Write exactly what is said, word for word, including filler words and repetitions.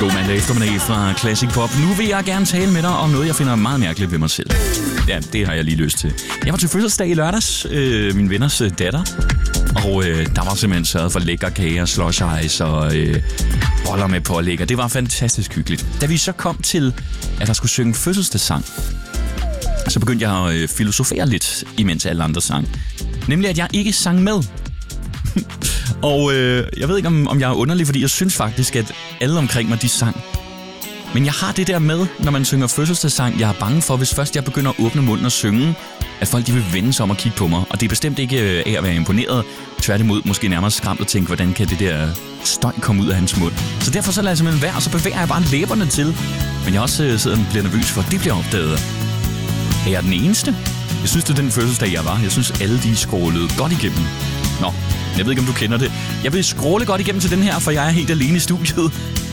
God mandag eftermiddag fra Classic Pop. Nu vil jeg gerne tale med dig om noget, jeg finder meget mærkeligt ved mig selv. Ja, det har jeg lige lyst til. Jeg var til fødselsdag i lørdags, øh, min venners øh, datter. Og øh, der var simpelthen sørget for lækker kager, slush ice og øh, boller med pålæg. Og det var fantastisk hyggeligt. Da vi så kom til, at der skulle synge fødselsdagssang, så begyndte jeg at øh, filosofere lidt, imens alle andre sang. Nemlig, at jeg ikke sang med. Og øh, jeg ved ikke, om, om jeg er underlig, fordi jeg synes faktisk, at alle omkring mig, de sang. Men jeg har det der med, når man synger fødselsdagssang, jeg er bange for, hvis først jeg begynder at åbne munden og synge, at folk de vil vende sig om og kigge på mig. Og det er bestemt ikke øh, af at være imponeret. Tværtimod måske nærmere skræmt og tænke, hvordan kan det der støj komme ud af hans mund. Så derfor så lader jeg simpelthen være, og så bevæger jeg bare læberne til. Men jeg også øh, sidder og bliver nervøs for, at det bliver opdaget. Er jeg den eneste? Jeg synes, det er den fødselsdag, jeg var. Jeg synes, alle de skrålede godt igennem. Nå, jeg ved ikke, om du kender det. Jeg vil skråle godt igennem til den her, for jeg er helt alene i studiet.